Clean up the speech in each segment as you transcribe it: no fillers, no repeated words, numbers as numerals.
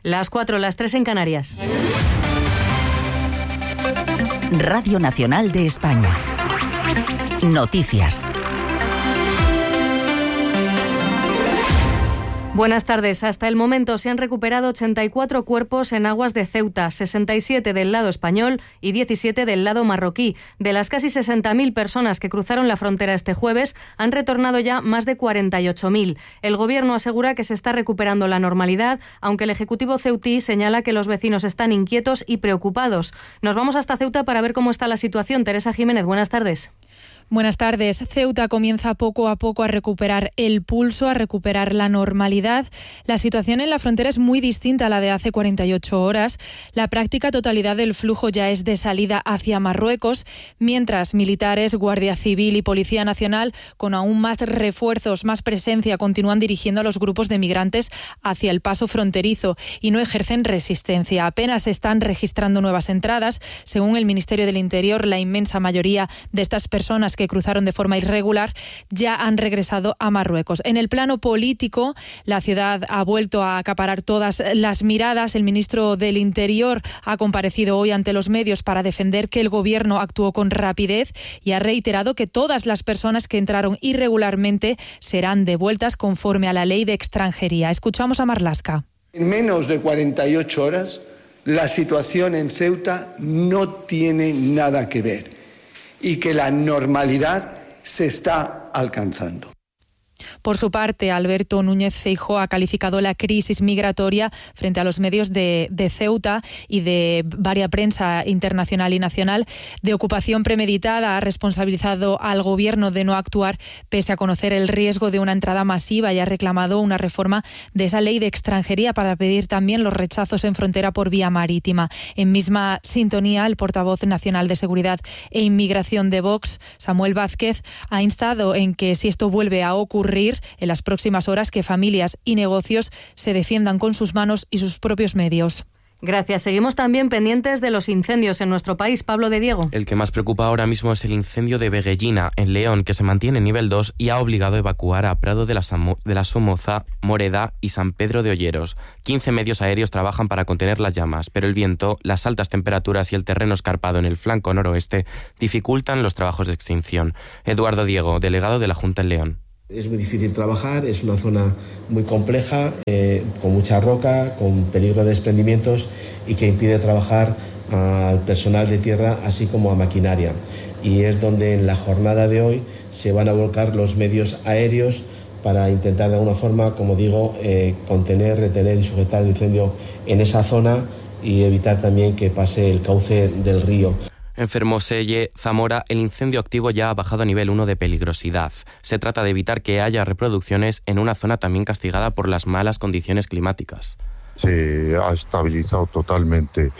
Las 4, las 3 en Canarias. Radio Nacional de España. Noticias. Buenas tardes. Hasta el momento se han recuperado 84 cuerpos en aguas de Ceuta, 67 del lado español y 17 del lado marroquí. De las casi 60.000 personas que cruzaron la frontera este jueves, han retornado ya más de 48.000. El Gobierno asegura que se está recuperando la normalidad, aunque el Ejecutivo ceutí señala que los vecinos están inquietos y preocupados. Nos vamos hasta Ceuta para ver cómo está la situación. Teresa Jiménez, buenas tardes. Buenas tardes. Ceuta comienza poco a poco a recuperar el pulso, a recuperar la normalidad. La situación en la frontera es muy distinta a la de hace 48 horas. La práctica totalidad del flujo ya es de salida hacia Marruecos, mientras militares, Guardia Civil y Policía Nacional, con aún más refuerzos, más presencia, continúan dirigiendo a los grupos de migrantes hacia el paso fronterizo y no ejercen resistencia. Apenas se están registrando nuevas entradas. Según el Ministerio del Interior, la inmensa mayoría de estas personas que cruzaron de forma irregular ya han regresado a Marruecos. En el plano político, la ciudad ha vuelto a acaparar todas las miradas. El ministro del Interior ha comparecido hoy ante los medios para defender que el Gobierno actuó con rapidez y ha reiterado que todas las personas que entraron irregularmente serán devueltas conforme a la ley de extranjería. Escuchamos a Marlaska. En menos de 48 horas, la situación en Ceuta no tiene nada que ver y que la normalidad se está alcanzando. Por su parte, Alberto Núñez Feijóo ha calificado la crisis migratoria frente a los medios de Ceuta y de varias prensa internacional y nacional de ocupación premeditada. Ha responsabilizado al Gobierno de no actuar pese a conocer el riesgo de una entrada masiva y ha reclamado una reforma de esa ley de extranjería para pedir también los rechazos en frontera por vía marítima. En misma sintonía, el portavoz nacional de Seguridad e Inmigración de Vox, Samuel Vázquez, ha instado en que si esto vuelve a ocurrir en las próximas horas, que familias y negocios se defiendan con sus manos y sus propios medios. Gracias. Seguimos también pendientes de los incendios en nuestro país. Pablo de Diego. El que más preocupa ahora mismo es el incendio de Veguellina, en León, que se mantiene en nivel 2 y ha obligado a evacuar a Prado de la Somoza, Moreda y San Pedro de Olleros. 15 medios aéreos trabajan para contener las llamas, pero el viento, las altas temperaturas y el terreno escarpado en el flanco noroeste dificultan los trabajos de extinción. Eduardo Diego, delegado de la Junta en León. Es muy difícil trabajar, es una zona muy compleja, con mucha roca, con peligro de desprendimientos y que impide trabajar al personal de tierra así como a maquinaria. Y es donde en la jornada de hoy se van a volcar los medios aéreos para intentar de alguna forma, como digo, contener, retener y sujetar el incendio en esa zona y evitar también que pase el cauce del río. En Fermoselle, Zamora, el incendio activo ya ha bajado a nivel 1 de peligrosidad. Se trata de evitar que haya reproducciones en una zona también castigada por las malas condiciones climáticas. Se ha estabilizado totalmente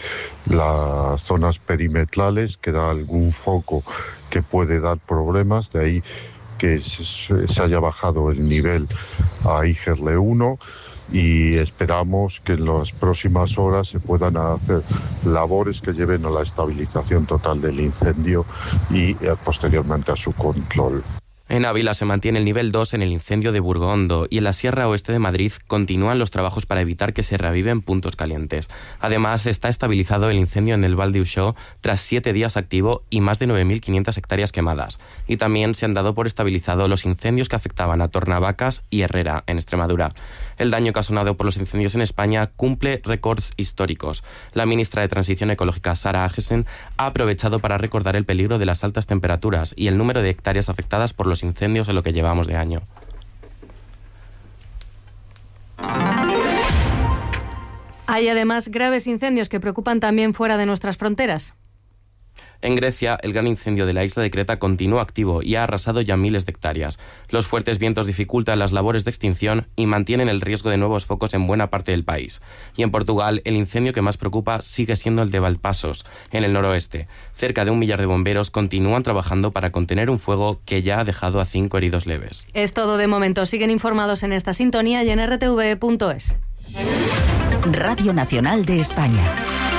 las zonas perimetrales, queda algún foco que puede dar problemas, de ahí que se haya bajado el nivel a IGERLE 1. Y esperamos que en las próximas horas se puedan hacer labores que lleven a la estabilización total del incendio y posteriormente a su control. En Ávila se mantiene el nivel 2 en el incendio de Burgondo y en la Sierra Oeste de Madrid continúan los trabajos para evitar que se reaviven puntos calientes. Además, está estabilizado el incendio en el Val de Uixó tras 7 días activo y más de 9.500 hectáreas quemadas. Y también se han dado por estabilizado los incendios que afectaban a Tornavacas y Herrera, en Extremadura. El daño ocasionado por los incendios en España cumple récords históricos. La ministra de Transición Ecológica, Sara Agesen, ha aprovechado para recordar el peligro de las altas temperaturas y el número de hectáreas afectadas por los incendios en lo que llevamos de año. Hay además graves incendios que preocupan también fuera de nuestras fronteras. En Grecia, el gran incendio de la isla de Creta continúa activo y ha arrasado ya miles de hectáreas. Los fuertes vientos dificultan las labores de extinción y mantienen el riesgo de nuevos focos en buena parte del país. Y en Portugal, el incendio que más preocupa sigue siendo el de Valpasos, en el noroeste. Cerca de 1 millar de bomberos continúan trabajando para contener un fuego que ya ha dejado a 5 heridos leves. Es todo de momento. Siguen informados en esta sintonía y en rtv.es. Radio Nacional de España.